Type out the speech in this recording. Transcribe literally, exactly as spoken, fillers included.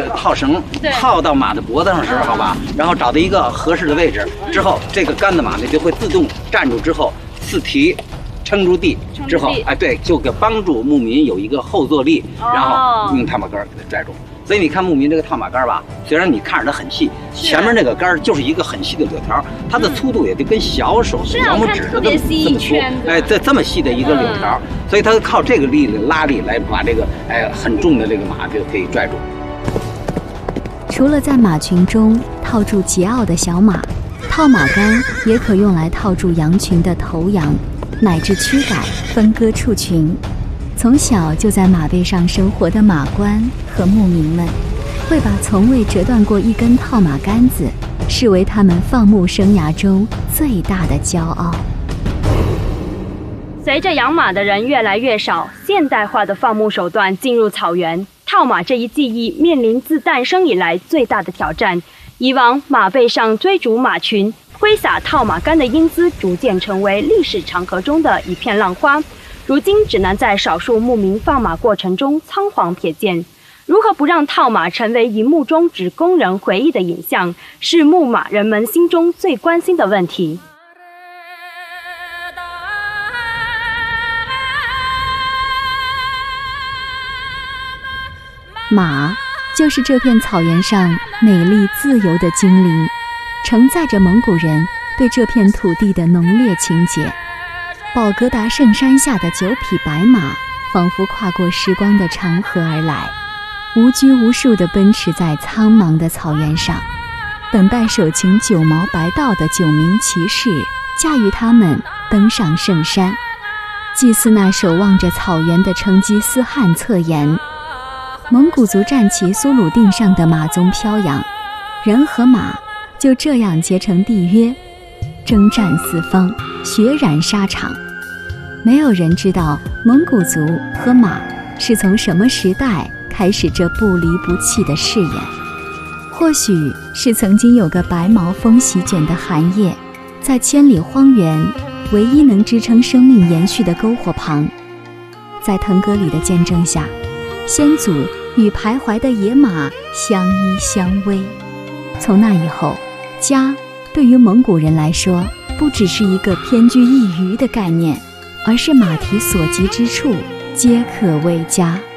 套绳套到马的脖子上时，好吧，然后找到一个合适的位置之后，这个杆子马呢就会自动站住，之后四蹄撑住地之后，哎，对，就给帮助牧民有一个后坐力，然后用套马杆给它拽住。所以你看牧民这个套马杆吧，虽然你看着它很细，前面那个杆就是一个很细的柳条，它的粗度也就跟小手的小拇指的这么这么粗，哎，这这么细的一个柳条，所以它靠这个力的拉力来把这个哎很重的这个马就可以拽住。 除了在马群中套住桀骜的小马，套马杆也可用来套住羊群的头羊，乃至驱赶分割畜群。从小就在马背上生活的马倌和牧民们，会把从未折断过一根套马杆子视为他们放牧生涯中最大的骄傲。 随着养马的人越来越少，现代化的放牧手段进入草原，套马这一技艺面临自诞生以来最大的挑战。以往马背上追逐马群、挥洒套马杆的英姿，逐渐成为历史长河中的一片浪花。如今只能在少数牧民放马过程中仓皇瞥见。如何不让套马成为荧幕中只供人回忆的影像，是牧马人们心中最关心的问题。 马就是这片草原上美丽自由的精灵，承载着蒙古人对这片土地的浓烈情结。宝格达圣山下的九匹白马，仿佛跨过时光的长河而来，无拘无束地奔驰在苍茫的草原上，等待手擎九毛白道的九名骑士驾驭它们登上圣山，祭祀那守望着草原的成吉思汗侧颜。蒙古族战旗苏鲁定上的马鬃飘扬，人和马就这样结成缔约，征战四方，血染沙场。没有人知道蒙古族和马是从什么时代开始这不离不弃的誓言。或许是曾经有个白毛风席卷的寒夜，在千里荒原唯一能支撑生命延续的篝火旁，在腾格里的见证下，先祖与徘徊的野马相依相偎。从那以后，家对于蒙古人来说，不只是一个偏居一隅的概念，而是马蹄所及之处皆可为家。